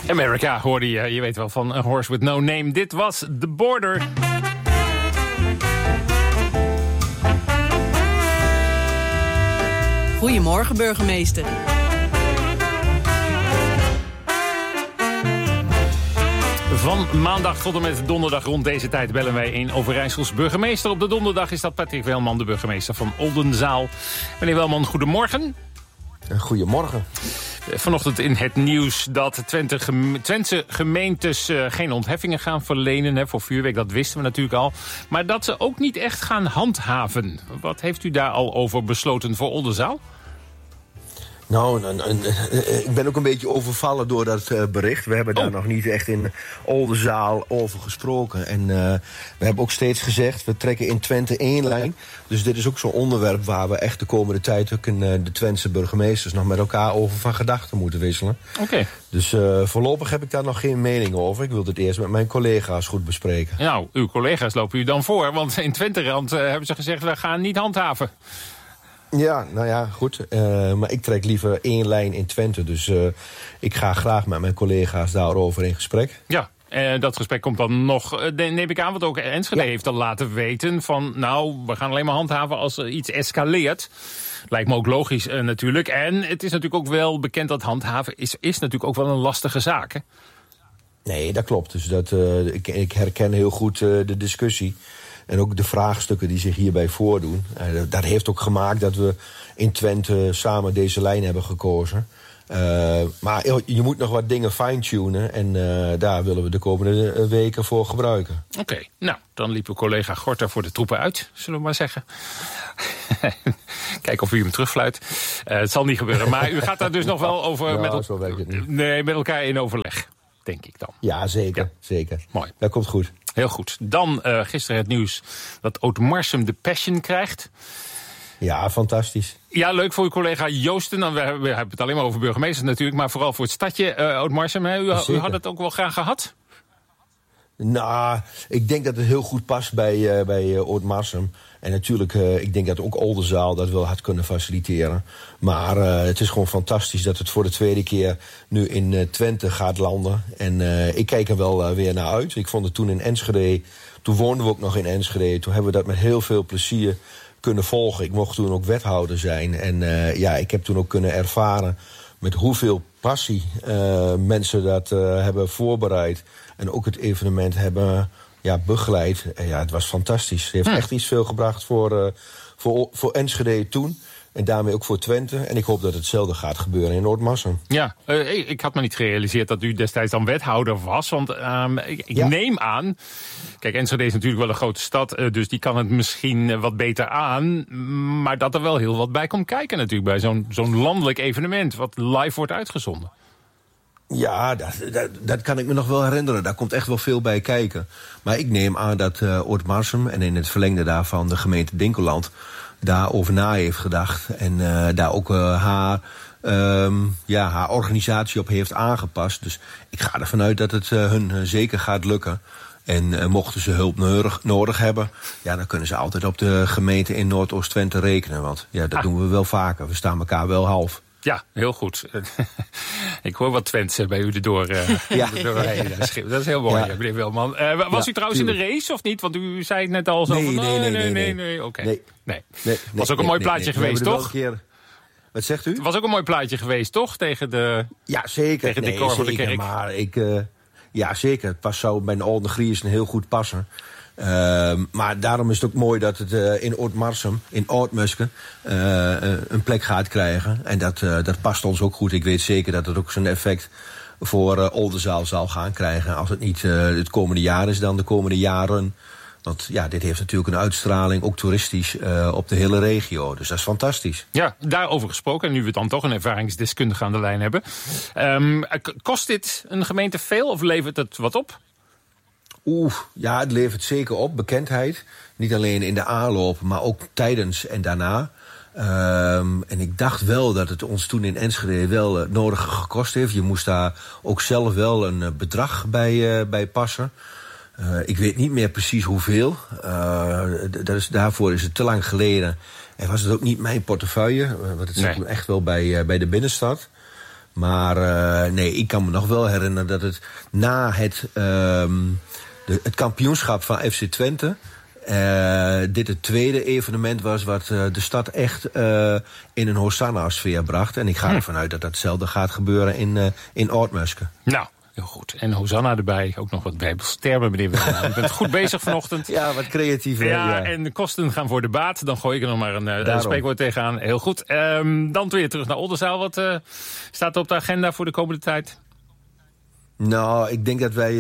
America hoorde je weet wel, van A Horse With No Name. Dit was The Border. Goedemorgen, burgemeester. Van maandag tot en met donderdag rond deze tijd bellen wij een Overijssels burgemeester. Op de donderdag is dat Patrick Welman, de burgemeester van Oldenzaal. Meneer Welman, goedemorgen. Goedemorgen. Vanochtend in het nieuws dat Twentse gemeentes geen ontheffingen gaan verlenen voor vuurwerk. Dat wisten we natuurlijk al. Maar dat ze ook niet echt gaan handhaven. Wat heeft u daar al over besloten voor Oldenzaal? Nou, ik ben ook een beetje overvallen door dat bericht. We hebben daar nog niet echt in Oldenzaal over gesproken. En we hebben ook steeds gezegd, we trekken in Twente één lijn. Dus dit is ook zo'n onderwerp waar we echt de komende tijd ook de Twentse burgemeesters nog met elkaar over van gedachten moeten wisselen. Oké. Dus voorlopig heb ik daar nog geen mening over. Ik wil dit eerst met mijn collega's goed bespreken. Nou, uw collega's lopen u dan voor. Want in Twenterand hebben ze gezegd, we gaan niet handhaven. Ja, nou ja, goed. Maar ik trek liever één lijn in Twente. Dus ik ga graag met mijn collega's daarover in gesprek. Ja, dat gesprek komt dan nog, neem ik aan, wat ook Enschede heeft al laten weten. Van, nou, we gaan alleen maar handhaven als er iets escaleert. Lijkt me ook logisch natuurlijk. En het is natuurlijk ook wel bekend dat handhaven is natuurlijk ook wel een lastige zaak, hè? Nee, dat klopt. Dus ik herken heel goed de discussie. En ook de vraagstukken die zich hierbij voordoen. Dat heeft ook gemaakt dat we in Twente samen deze lijn hebben gekozen. Maar je moet nog wat dingen fine-tunen. En daar willen we de komende weken voor gebruiken. Oké, nou, dan liep uw collega Gorter voor de troepen uit, zullen we maar zeggen. Kijken of u hem terugfluit. Het zal niet gebeuren, maar u gaat daar dus nog wel over met elkaar in overleg, denk ik dan. Ja, zeker. Ja. Zeker. Mooi. Dat komt goed. Heel goed. Dan gisteren het nieuws dat Oud-Marsum de Passion krijgt. Ja, fantastisch. Ja, leuk voor uw collega Joosten. Dan, we hebben het alleen maar over burgemeesters natuurlijk, maar vooral voor het stadje Oud-Marsum. U had het ook wel graag gehad? Nou, ik denk dat het heel goed past bij Oud-Marsum. En natuurlijk, ik denk dat ook Oldenzaal dat wel had kunnen faciliteren. Maar het is gewoon fantastisch dat het voor de tweede keer nu in Twente gaat landen. En ik kijk er wel weer naar uit. Ik vond het toen in Enschede, toen woonden we ook nog in Enschede. Toen hebben we dat met heel veel plezier kunnen volgen. Ik mocht toen ook wethouder zijn. En ik heb toen ook kunnen ervaren met hoeveel passie mensen dat hebben voorbereid. En ook het evenement hebben begeleid. Het was fantastisch. Het heeft echt iets veel gebracht voor Enschede toen. En daarmee ook voor Twente. En ik hoop dat hetzelfde gaat gebeuren in Oud-Marsum. Ja, ik had me niet gerealiseerd dat u destijds dan wethouder was. Want ik neem aan... Kijk, Enschede is natuurlijk wel een grote stad. Dus die kan het misschien wat beter aan. Maar dat er wel heel wat bij komt kijken natuurlijk. Bij zo'n landelijk evenement wat live wordt uitgezonden. Ja, dat kan ik me nog wel herinneren. Daar komt echt wel veel bij kijken. Maar ik neem aan dat Oud-Marsum en in het verlengde daarvan de gemeente Dinkeland daarover na heeft gedacht. En daar ook haar organisatie op heeft aangepast. Dus ik ga ervan uit dat het hun zeker gaat lukken. En mochten ze hulp nodig hebben, dan kunnen ze altijd op de gemeente in Noordoost-Twente rekenen. Want dat doen we wel vaker. We staan elkaar wel half. Ja, heel goed. Ik hoor wat Twentse bij u erdoor. Dat is heel mooi, meneer Welman. Was u trouwens in de race of niet? Want u zei het net al zo nee. Oké. Nee. Was ook een mooi plaatje geweest, toch? Wat zegt u? Het was ook een mooi plaatje geweest, toch? Tegen de... Ja, zeker. Tegen het decor van de kerk. Maar zeker. Het zou bij een Olden Gries heel goed passen. Maar daarom is het ook mooi dat het in Oud-Marsum, in Oud-Musken, een plek gaat krijgen. En dat past ons ook goed. Ik weet zeker dat het ook zijn effect voor Oldenzaal zal gaan krijgen. Als het niet het komende jaar is, dan de komende jaren. Want dit heeft natuurlijk een uitstraling, ook toeristisch, op de hele regio. Dus dat is fantastisch. Ja, daarover gesproken, en nu we dan toch een ervaringsdeskundige aan de lijn hebben. Kost dit een gemeente veel of levert het wat op? Het levert zeker op, bekendheid. Niet alleen in de aanloop, maar ook tijdens en daarna. En ik dacht wel dat het ons toen in Enschede wel het nodige gekost heeft. Je moest daar ook zelf wel een bedrag bij passen. Ik weet niet meer precies hoeveel. Daarvoor is het te lang geleden. En was het ook niet mijn portefeuille. Want het zat toen echt wel bij de binnenstad. Maar nee, ik kan me nog wel herinneren dat het na het kampioenschap van FC Twente... dit het tweede evenement was wat de stad echt in een Hosanna-sfeer bracht. En ik ga ervan uit dat datzelfde gaat gebeuren in Oudmuske. Nou, heel goed. En Hosanna erbij, ook nog wat bijbelstermen, meneer Welman. Je bent goed bezig vanochtend. Ja, wat creatief. Ja, en de kosten gaan voor de baat. Dan gooi ik er nog maar een spreekwoord tegenaan. Heel goed. Dan weer terug naar Oldenzaal. Wat staat er op de agenda voor de komende tijd? Nou, ik denk dat wij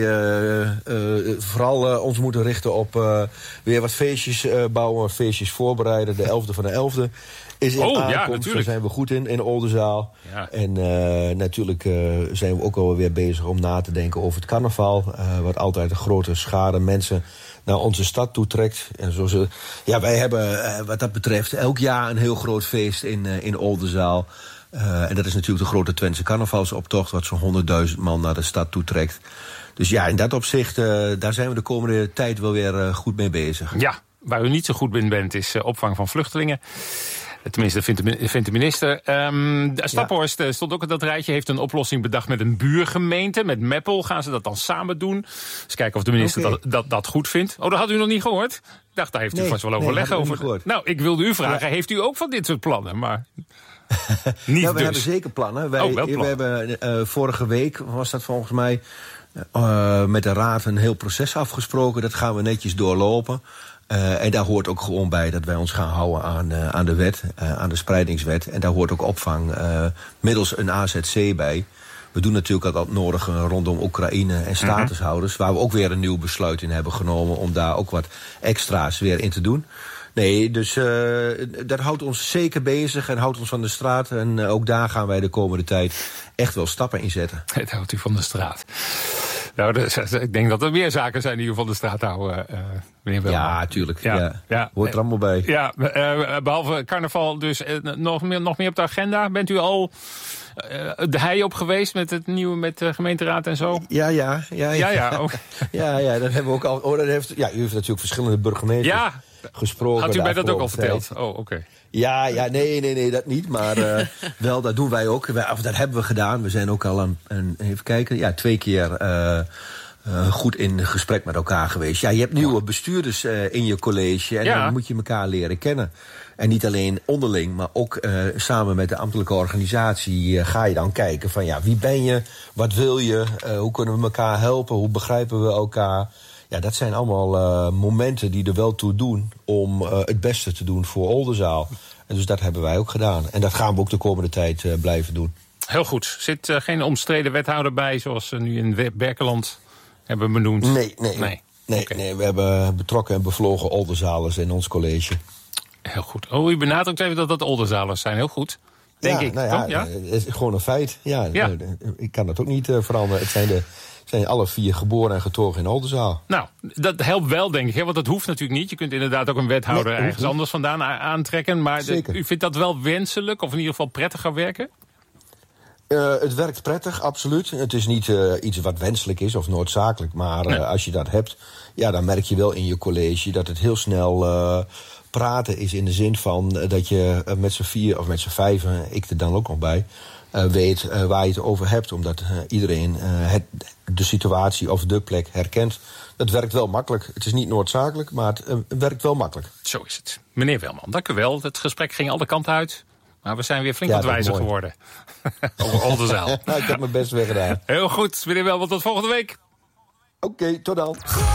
vooral ons moeten richten op weer wat feestjes bouwen, feestjes voorbereiden. De 11e van de 11e is in aankomst, daar zijn we goed in Oldenzaal. Ja. En natuurlijk zijn we ook alweer bezig om na te denken over het carnaval. Wat altijd een grote schade mensen naar onze stad toetrekt. En wij hebben wat dat betreft elk jaar een heel groot feest in Oldenzaal. En dat is natuurlijk de grote Twentse carnavalsoptocht, wat zo'n 100.000 man naar de stad toetrekt. Dus ja, in dat opzicht, daar zijn we de komende tijd wel weer goed mee bezig. Ja, waar u niet zo goed in bent, is opvang van vluchtelingen. Tenminste, vindt de minister. Staphorst stond ook in dat rijtje, heeft een oplossing bedacht met een buurgemeente. Met Meppel gaan ze dat dan samen doen. Dus kijken of de minister dat goed vindt. Oh, dat had u nog niet gehoord? Ik dacht, daar heeft u vast wel overleg over. Nou, ik wilde u vragen, heeft u ook van dit soort plannen? Maar... we hebben zeker plannen. We hebben vorige week, was dat volgens mij, met de raad een heel proces afgesproken. Dat gaan we netjes doorlopen. En daar hoort ook gewoon bij dat wij ons gaan houden aan de wet, aan de spreidingswet. En daar hoort ook opvang middels een AZC bij. We doen natuurlijk al het nodige rondom Oekraïne en statushouders, waar we ook weer een nieuw besluit in hebben genomen om daar ook wat extra's weer in te doen. Nee, dus dat houdt ons zeker bezig en houdt ons van de straat. En ook daar gaan wij de komende tijd echt wel stappen in zetten. Het houdt u van de straat. Nou, ik denk dat er meer zaken zijn die u van de straat houden, meneer Welman. Ja, tuurlijk. Ja. Hoort er allemaal bij. Ja, behalve carnaval dus nog meer op de agenda. Bent u al de hei op geweest met het nieuwe, met de gemeenteraad en zo? Ja. Ook. Ja, dat hebben we ook al. U heeft natuurlijk verschillende burgemeesters gesproken. Had u mij dat ook al verteld? Oh, oké. Ja, nee, dat niet. Maar wel, dat doen wij ook. Dat hebben we gedaan. We zijn ook al even kijken, 2 keer goed in gesprek met elkaar geweest. Ja, je hebt nieuwe bestuurders in je college. En dan moet je elkaar leren kennen. En niet alleen onderling, maar ook samen met de ambtelijke organisatie ga je dan kijken van wie ben je, wat wil je, hoe kunnen we elkaar helpen, hoe begrijpen we elkaar. Ja, dat zijn allemaal momenten die er wel toe doen om het beste te doen voor Oldenzaal. En dus dat hebben wij ook gedaan. En dat gaan we ook de komende tijd blijven doen. Heel goed. Zit geen omstreden wethouder bij, zoals ze nu in Berkeland hebben benoemd? Nee. We hebben betrokken en bevlogen Oldenzalers in ons college. Heel goed. Oh, u benadrukt even dat dat Oldenzalers zijn. Heel goed. Denk ik. Het is gewoon een feit. Ja. Ik kan dat ook niet veranderen. Het zijn alle 4 geboren en getogen in Oldenzaal. Nou, dat helpt wel, denk ik. Hè? Want dat hoeft natuurlijk niet. Je kunt inderdaad ook een wethouder ergens anders vandaan aantrekken. Maar u vindt dat wel wenselijk? Of in ieder geval prettiger werken? Het werkt prettig, absoluut. Het is niet iets wat wenselijk is of noodzakelijk. Maar als je dat hebt, dan merk je wel in je college dat het heel snel praten is. In de zin van dat je met z'n 4 of met z'n 5, ik er dan ook nog bij, weet waar je het over hebt. Omdat iedereen de situatie of de plek herkent. Dat werkt wel makkelijk. Het is niet noodzakelijk, maar het werkt wel makkelijk. Zo is het. Meneer Welman, dank u wel. Het gesprek ging alle kanten uit. Maar we zijn weer flink wat wijzer geworden. Over Oldenzaal. Ik heb mijn best weer gedaan. Heel goed, meneer Welman, tot volgende week. Oké, tot dan.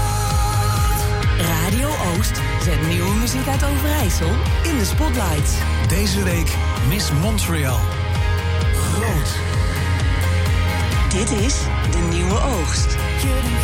Radio Oost zet nieuwe muziek uit Overijssel in de spotlights. Deze week Miss Montreal. Groot. Dit is De Nieuwe Oogst.